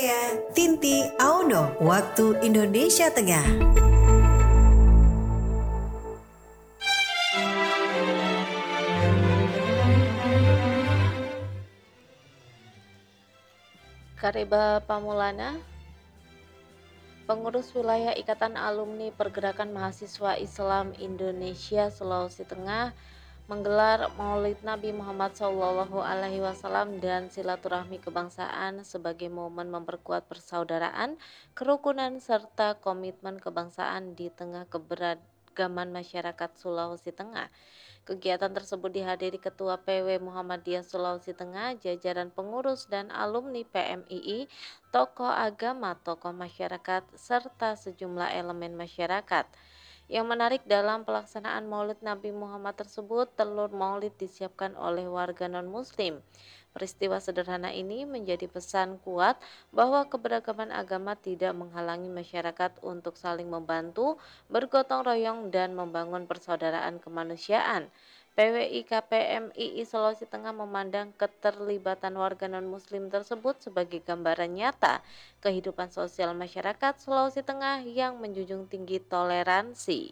saya, Tinti Auno, waktu Indonesia Tengah. Kareba Pamulana, pengurus wilayah Ikatan Alumni Pergerakan Mahasiswa Islam Indonesia Sulawesi Tengah, menggelar Maulid Nabi Muhammad SAW dan silaturahmi kebangsaan sebagai momen memperkuat persaudaraan, kerukunan, serta komitmen kebangsaan di tengah keberagaman masyarakat Sulawesi Tengah. Kegiatan tersebut dihadiri Ketua PW Muhammadiyah Sulawesi Tengah, jajaran pengurus dan alumni PMII, tokoh agama, tokoh masyarakat, serta sejumlah elemen masyarakat. Yang menarik dalam pelaksanaan Maulid Nabi Muhammad tersebut, telur maulid disiapkan oleh warga non-muslim. Peristiwa sederhana ini menjadi pesan kuat bahwa keberagaman agama tidak menghalangi masyarakat untuk saling membantu, bergotong royong, dan membangun persaudaraan kemanusiaan. PWI KPMII Sulawesi Tengah memandang keterlibatan warga non-muslim tersebut sebagai gambaran nyata kehidupan sosial masyarakat Sulawesi Tengah yang menjunjung tinggi toleransi.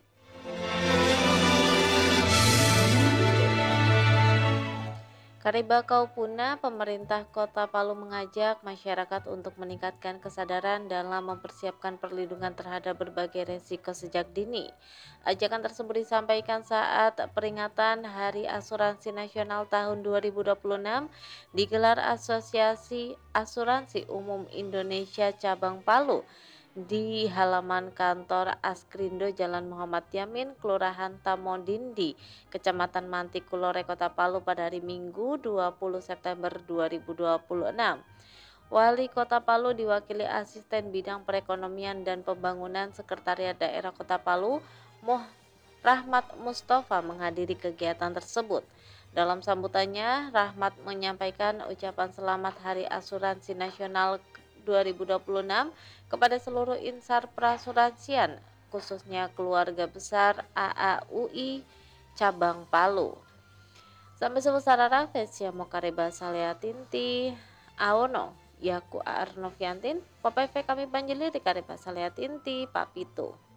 Karibakau Puna, pemerintah Kota Palu mengajak masyarakat untuk meningkatkan kesadaran dalam mempersiapkan perlindungan terhadap berbagai resiko sejak dini. Ajakan tersebut disampaikan saat peringatan Hari Asuransi Nasional tahun 2026 digelar Asosiasi Asuransi Umum Indonesia Cabang Palu di halaman kantor Askrindo Jalan Muhammad Yamin, Kelurahan Tamodindi, Kecamatan Mantikulore, Kota Palu pada hari Minggu 20 September 2026. Wali Kota Palu diwakili Asisten Bidang Perekonomian dan Pembangunan Sekretariat Daerah Kota Palu, Rahmat Mustafa, menghadiri kegiatan tersebut. Dalam sambutannya, Rahmat menyampaikan ucapan selamat Hari Asuransi Nasional 2026 kepada seluruh insar perasuransian, khususnya keluarga besar AAUI Cabang Palu. Sampai sementara Vesia Mokareba Salea Tinti Aono Yaku Arnoviantin, Popeve kami Banjeli di Kareba Salea Tinti Papito.